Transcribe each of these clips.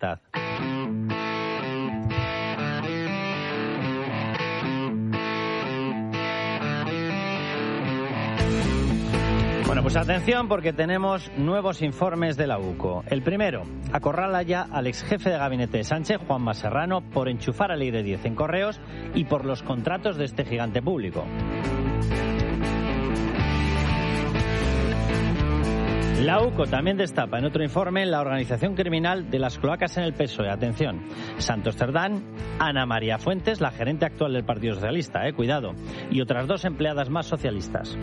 libertad. Bueno, pues atención porque tenemos nuevos informes de la UCO. El primero, acorrala ya al exjefe de gabinete de Sánchez, Juanma Serrano, por enchufar a Ley de 10 en correos y por los contratos de este gigante público. La UCO también destapa en otro informe la organización criminal de las cloacas en el PSOE. Atención, Santos Cerdán, Ana María Fuentes, la gerente actual del Partido Socialista, cuidado, y otras 2 empleadas más socialistas.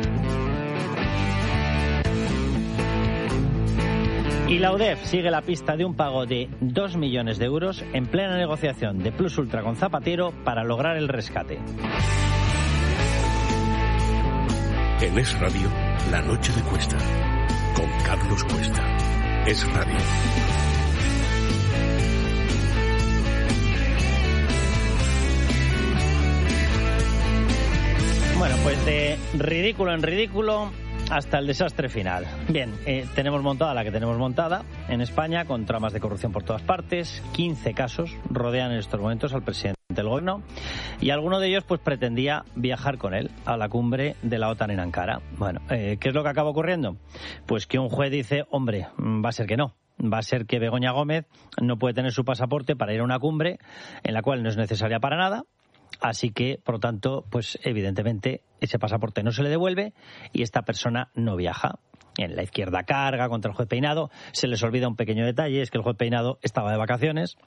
Y la UDEF sigue la pista de un pago de 2 millones de euros en plena negociación de Plus Ultra con Zapatero para lograr el rescate. En Es Radio, La Noche de Cuesta, con Carlos Cuesta. Es Radio. Bueno, pues de ridículo en ridículo hasta el desastre final. Bien, tenemos montada la que tenemos montada en España, con tramas de corrupción por todas partes. 15 casos rodean en estos momentos al presidente del gobierno y alguno de ellos pues pretendía viajar con él a la cumbre de la OTAN en Ankara. Bueno, ¿qué es lo que acaba ocurriendo? Pues que un juez dice, hombre, va a ser que no. Va a ser que Begoña Gómez no puede tener su pasaporte para ir a una cumbre en la cual no es necesaria para nada. Así que, por lo tanto, pues evidentemente ese pasaporte no se le devuelve y esta persona no viaja. En la izquierda carga contra el juez Peinado. Se les olvida un pequeño detalle, es que el juez Peinado estaba de vacaciones.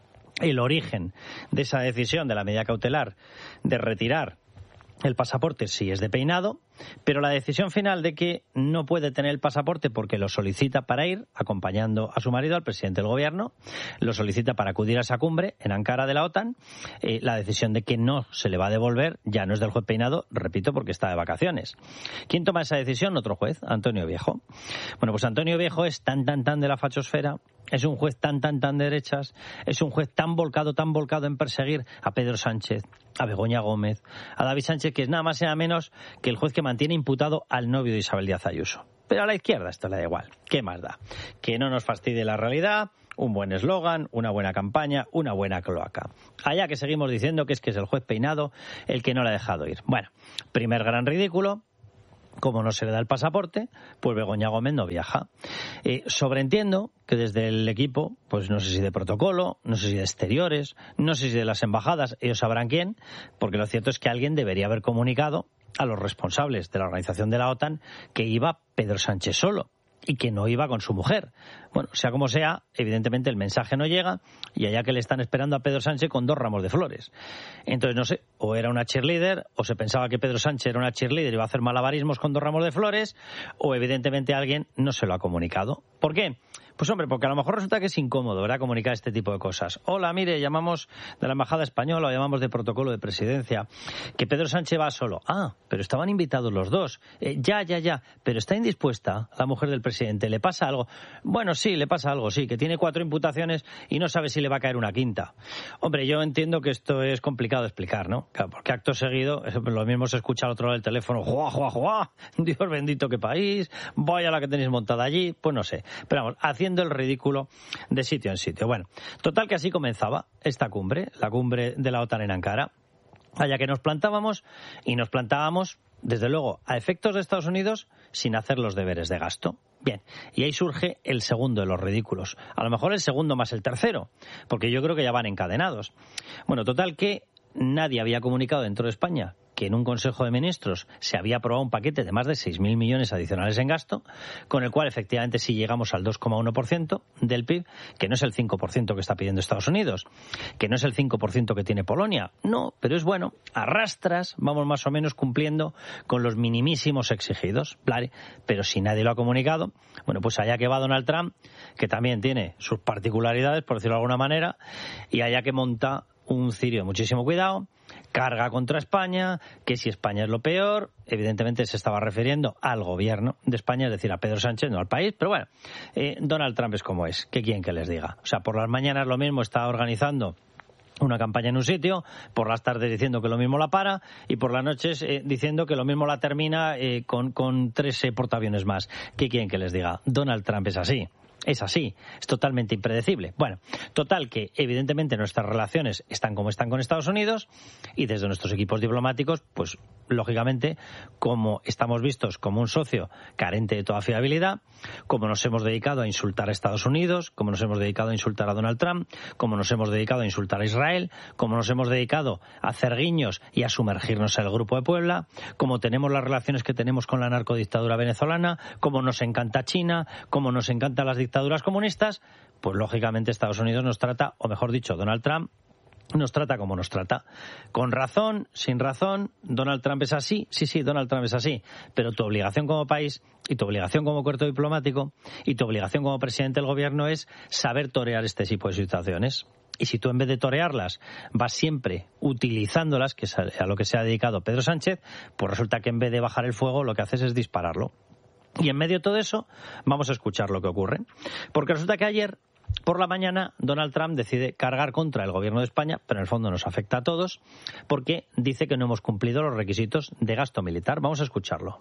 El origen de esa decisión de la medida cautelar de retirar el pasaporte sí es de Peinado, pero la decisión final de que no puede tener el pasaporte porque lo solicita para ir, acompañando a su marido, al presidente del gobierno, lo solicita para acudir a esa cumbre en Ankara de la OTAN, la decisión de que no se le va a devolver ya no es del juez Peinado, repito, porque está de vacaciones. ¿Quién toma esa decisión? Otro juez, Antonio Viejo. Bueno, pues Antonio Viejo es tan de la fachosfera, es un juez tan de derechas, es un juez tan volcado en perseguir a Pedro Sánchez, a Begoña Gómez, a David Sánchez, que es nada más y nada menos que el juez que mantiene imputado al novio de Isabel Díaz Ayuso. Pero a la izquierda esto le da igual. ¿Qué más da? Que no nos fastidie la realidad, un buen eslogan, una buena campaña, una buena cloaca. Allá que seguimos diciendo que es el juez Peinado el que no le ha dejado ir. Bueno, primer gran ridículo. Como no se le da el pasaporte, pues Begoña Gómez no viaja. Sobreentiendo que desde el equipo, pues no sé si de protocolo, no sé si de exteriores, no sé si de las embajadas, ellos sabrán quién, porque lo cierto es que alguien debería haber comunicado a los responsables de la organización de la OTAN que iba Pedro Sánchez solo y que no iba con su mujer. Bueno, sea como sea, evidentemente el mensaje no llega y allá que le están esperando a Pedro Sánchez con 2 ramos de flores. Entonces, no sé, o era una cheerleader, o se pensaba que Pedro Sánchez era una cheerleader y iba a hacer malabarismos con 2 ramos de flores, o evidentemente alguien no se lo ha comunicado. ¿Por qué? Pues hombre, porque a lo mejor resulta que es incómodo, ¿verdad?, comunicar este tipo de cosas. Hola, mire, llamamos de la Embajada Española o llamamos de protocolo de presidencia, que Pedro Sánchez va solo. Ah, pero estaban invitados los 2. Ya, pero está indispuesta la mujer del presidente. ¿Le pasa algo? Bueno, sí, le pasa algo, sí, que tiene 4 imputaciones y no sabe si le va a caer una quinta. Hombre, yo entiendo que esto es complicado de explicar, ¿no? Claro, porque acto seguido, lo mismo se escucha al otro lado del teléfono, ¡juá! Dios bendito, qué país, vaya la que tenéis montada allí, pues no sé. Pero vamos, haciendo el ridículo de sitio en sitio. Bueno, total que así comenzaba esta cumbre, la cumbre de la OTAN en Ankara, allá que nos plantábamos, desde luego, a efectos de Estados Unidos, sin hacer los deberes de gasto. Bien, y ahí surge el segundo de los ridículos. A lo mejor el segundo más el tercero, porque yo creo que ya van encadenados. Bueno, total que nadie había comunicado dentro de España que en un Consejo de Ministros se había aprobado un paquete de más de 6.000 millones adicionales en gasto, con el cual efectivamente sí llegamos al 2,1% del PIB, que no es el 5% que está pidiendo Estados Unidos, que no es el 5% que tiene Polonia, no, pero es bueno, a rastras vamos más o menos cumpliendo con los minimísimos exigidos, ¿vale? Pero si nadie lo ha comunicado, bueno, pues allá que va Donald Trump, que también tiene sus particularidades, por decirlo de alguna manera, y allá que monta un cirio de muchísimo cuidado, carga contra España, que si España es lo peor, evidentemente se estaba refiriendo al gobierno de España, es decir, a Pedro Sánchez, no al país, pero bueno, Donald Trump es como es, ¿qué quieren que les diga? O sea, por las mañanas lo mismo está organizando una campaña en un sitio, por las tardes diciendo que lo mismo la para y por las noches diciendo que lo mismo la termina con 3 portaaviones más. ¿Qué quieren que les diga? Donald Trump es así. Es así, es totalmente impredecible. Bueno, total que evidentemente nuestras relaciones están como están con Estados Unidos y desde nuestros equipos diplomáticos, pues lógicamente, como estamos vistos como un socio carente de toda fiabilidad, como nos hemos dedicado a insultar a Estados Unidos, como nos hemos dedicado a insultar a Donald Trump, como nos hemos dedicado a insultar a Israel, como nos hemos dedicado a hacer guiños y a sumergirnos en el Grupo de Puebla, como tenemos las relaciones que tenemos con la narcodictadura venezolana, como nos encanta China, como nos encantan las dictaduras comunistas, pues lógicamente Estados Unidos nos trata, o mejor dicho, Donald Trump nos trata como nos trata. Con razón, sin razón, Donald Trump es así, sí, Donald Trump es así, pero tu obligación como país y tu obligación como cuerpo diplomático y tu obligación como presidente del gobierno es saber torear este tipo de situaciones. Y si tú en vez de torearlas vas siempre utilizándolas, que es a lo que se ha dedicado Pedro Sánchez, pues resulta que en vez de bajar el fuego lo que haces es dispararlo. Y en medio de todo eso vamos a escuchar lo que ocurre. Porque resulta que ayer por la mañana Donald Trump decide cargar contra el gobierno de España, pero en el fondo nos afecta a todos, porque dice que no hemos cumplido los requisitos de gasto militar. Vamos a escucharlo.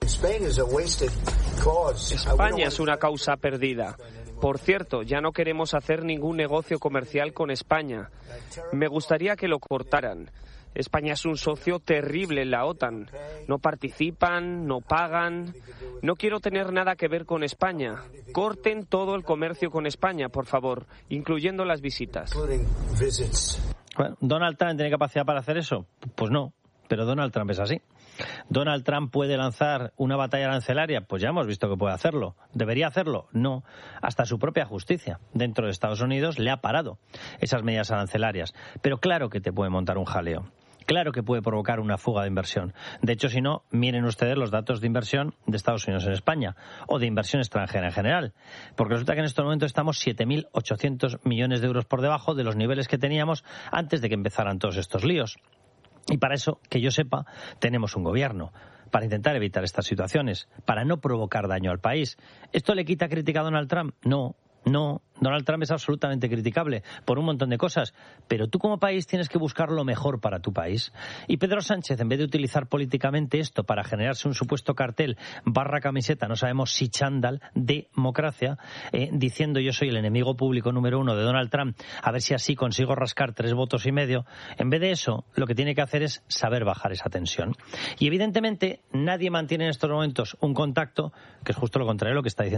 España es una causa perdida. Por cierto, ya no queremos hacer ningún negocio comercial con España. Me gustaría que lo cortaran. España es un socio terrible en la OTAN. No participan, no pagan. No quiero tener nada que ver con España. Corten todo el comercio con España, por favor, incluyendo las visitas. Bueno, ¿Donald Trump tiene capacidad para hacer eso? Pues no, pero Donald Trump es así. ¿Donald Trump puede lanzar una batalla arancelaria? Pues ya hemos visto que puede hacerlo. ¿Debería hacerlo? No. Hasta su propia justicia dentro de Estados Unidos le ha parado esas medidas arancelarias. Pero claro que te puede montar un jaleo. Claro que puede provocar una fuga de inversión. De hecho, si no, miren ustedes los datos de inversión de Estados Unidos en España o de inversión extranjera en general. Porque resulta que en estos momentos estamos 7.800 millones de euros por debajo de los niveles que teníamos antes de que empezaran todos estos líos. Y para eso, que yo sepa, tenemos un gobierno para intentar evitar estas situaciones, para no provocar daño al país. ¿Esto le quita crítica a Donald Trump? No. Donald Trump es absolutamente criticable por un montón de cosas, pero tú como país tienes que buscar lo mejor para tu país. Y Pedro Sánchez, en vez de utilizar políticamente esto para generarse un supuesto cartel / camiseta, no sabemos si chándal, de democracia, diciendo yo soy el enemigo público número 1 de Donald Trump, a ver si así consigo rascar 3,5 votos, en vez de eso, lo que tiene que hacer es saber bajar esa tensión. Y evidentemente nadie mantiene en estos momentos un contacto, que es justo lo contrario de lo que está diciendo